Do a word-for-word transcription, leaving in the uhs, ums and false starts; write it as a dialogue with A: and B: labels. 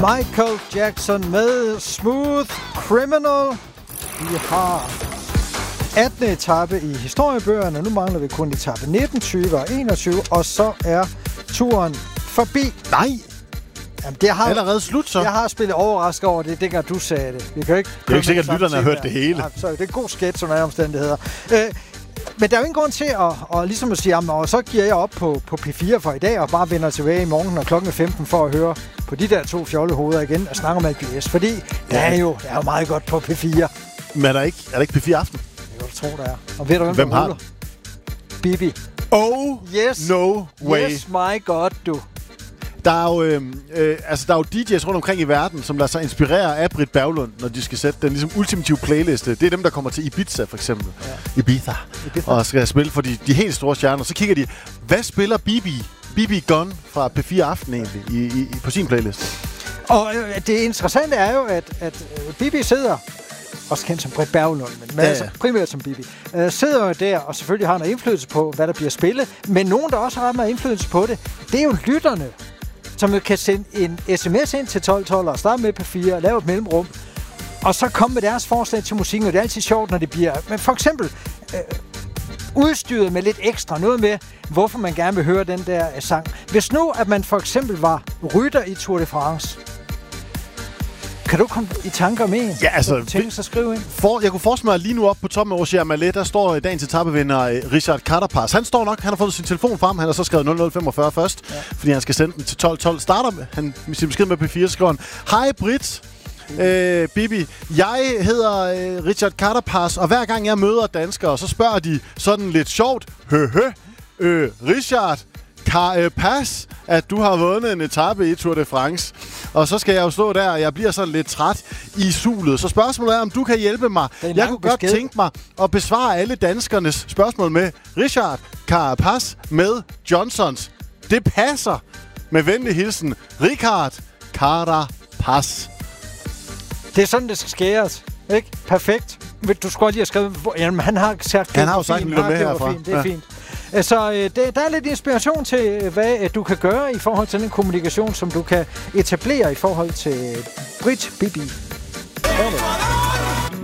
A: Michael Jackson med Smooth Criminal. Vi har attende etape i historiebøgerne. Nu mangler vi kun etape nitten, tyve og enogtyve. Og så er turen forbi.
B: Nej!
A: Jamen, det har
B: allerede slut, så.
A: Jeg har spillet overrasket over det, dengang du sagde det. Vi kan ikke
B: det er jo ikke sikkert, at lytterne har hørt det hele.
A: Ja, så det er en god sketch under omstændigheder. Øh, men der er jo ingen grund til at, at ligesom at sige, jamen, og så giver jeg op på, på P fire for i dag, og bare vender tilbage i morgen, når klokken er femten, for at høre på de der to fjollehoveder igen, og snakke om alt B S. Fordi der er jo, der er jo meget godt på P fire.
B: Men er der ikke, er der ikke P fire Aften?
A: Det kan du tro, der er. Og ved du, hvem,
B: hvem
A: der ruller? Bibi.
B: Oh,
A: yes.
B: no way.
A: Yes, my God, du.
B: Der er jo, øh, øh, altså, der er jo D J's rundt omkring i verden, som lader sig inspirere af Britt Berglund, når de skal sætte den ligesom ultimative playliste. Det er dem, der kommer til Ibiza, for eksempel. Ja. Ibiza. Ibiza. Og skal spille for de, de helt store stjerner. Så kigger de, hvad spiller Bibi, Bibi Gun fra P fire Aften egentlig i, i, i, på sin playliste?
A: Og øh, det interessante er jo, at, at øh, Bibi sidder, også kendt som Britt Berglund, men ja, ja. Altså primært som Bibi, øh, sidder jo der og selvfølgelig har noget indflydelse på, hvad der bliver spillet. Men nogen, der også har meget indflydelse på det, det er jo lytterne, som kan sende en sms ind til tolv tolv og starte med P fire og lave et mellemrum, og så komme med deres forslag til musikken, og det er altid sjovt, når det bliver, men for eksempel øh, udstyret med lidt ekstra, noget med, hvorfor man gerne vil høre den der øh, sang. Hvis nu, at man for eksempel var rytter i Tour de France, kan du komme i tanker med en?
B: Ja, altså...
A: Tænk sig at skrive ind.
B: For, jeg kunne forestille mig lige nu op på toppen af Ogier Malet, der står dagens etapevinder Richard Carapaz. Han står nok, han har fået sin telefon frem, han har så skrevet nul nul femogfyrre først, ja. Fordi han skal sende den til tolv tolv. Starter han med sin besked med P fire, skriver han: Hej Britt, øh, Bibi, jeg hedder øh, Richard Carapaz, og hver gang jeg møder danskere, så spørger de sådan lidt sjovt, hø hø, øh, Richard, kan øh, pas, at du har vundet en etape i Tour de France. Og så skal jeg jo stå der, og jeg bliver sådan lidt træt i sulet. Så spørgsmålet er, om du kan hjælpe mig. Jeg kunne godt tænke mig at besvare alle danskernes spørgsmål med Richard Carapaz med Johnsons. Det passer. Med venlig hilsen, Richard Carapaz.
A: Det er sådan, det skal skæres. Ikke? Perfekt. Du skulle lige have skrevet... Jamen, han har sagt...
B: Han har jo sagt en lille med herfra.
A: Fint. Det er ja. Fint. Så øh, det, der er lidt inspiration til, hvad øh, du kan gøre i forhold til den kommunikation, som du kan etablere i forhold til Britt Bibi.